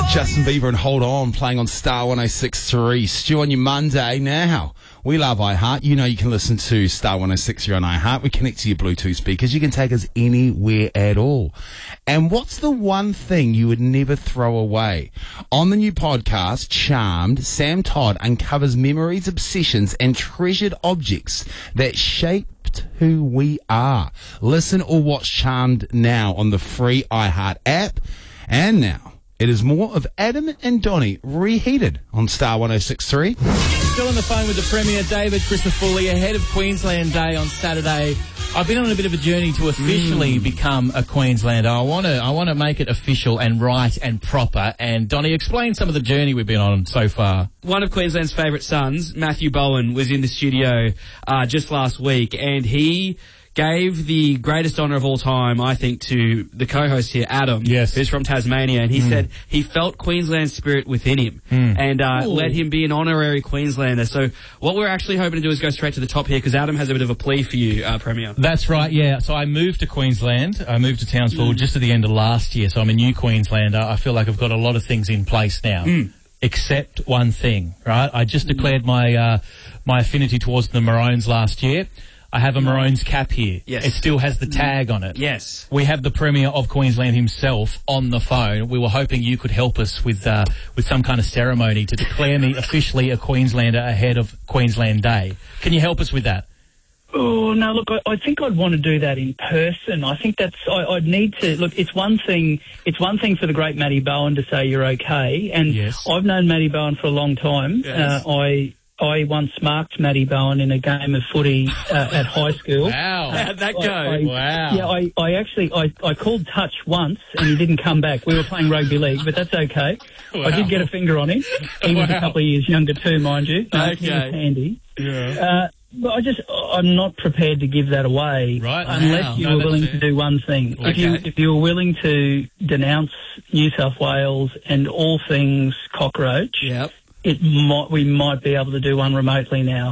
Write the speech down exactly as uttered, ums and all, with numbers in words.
Justin Bieber and Hold On playing on Star one oh six point three. Stu on your Monday. Now, we love iHeart. You know you can listen to Star one oh six point three on iHeart. We connect to your Bluetooth speakers. You can take us anywhere at all. And what's the one thing you would never throw away? On the new podcast, Charmed, Sam Todd uncovers memories, obsessions, and treasured objects that shaped who we are. Listen or watch Charmed now on the free iHeart app. And now, it is more of Adam and Donnie reheated on Star one oh six point three. Still on the phone with the Premier, David Crisafulli, ahead of Queensland Day on Saturday. I've been on a bit of a journey to officially mm. become a Queenslander. I want to I want to make it official and right and proper. And, Donnie, explain some of the journey we've been on so far. One of Queensland's favourite sons, Matthew Bowen, was in the studio uh, just last week, and he gave the greatest honour of all time, I think, to the co-host here, Adam, yes. who's from Tasmania, and he mm. said he felt Queensland spirit within him mm. and uh, let him be an honorary Queenslander. So what we're actually hoping to do is go straight to the top here, because Adam has a bit of a plea for you, uh, Premier. That's right, yeah. So I moved to Queensland. I moved to Townsville mm. just at the end of last year, so I'm a new Queenslander. I feel like I've got a lot of things in place now. Mm. Except one thing, right? I just declared my uh, my affinity towards the Maroons last year. I have a Maroons cap here. Yes. It still has the tag on it. Yes. We have the Premier of Queensland himself on the phone. We were hoping you could help us with uh, with some kind of ceremony to declare me officially a Queenslander ahead of Queensland Day. Can you help us with that? Oh, no, look, I, I think I'd want to do that in person. I think that's, I, I'd need to, look, it's one thing, it's one thing for the great Matty Bowen to say you're okay, and yes. I've known Matty Bowen for a long time. Yes. Uh, I I once marked Matty Bowen in a game of footy uh, at high school. Wow. How'd that go? I, I, wow. Yeah, I, I actually, I, I called touch once and he didn't come back. We were playing rugby league, but that's okay. Wow. I did get a finger on him. He was wow. a couple of years younger too, mind you. No, okay. He was handy. Yeah. Uh, but I just, I'm not prepared to give that away, right. unless wow. you no, were willing fair. to do one thing. Okay. If you if you were willing to denounce New South Wales and all things cockroach, Yep. it might we might be able to do one remotely now.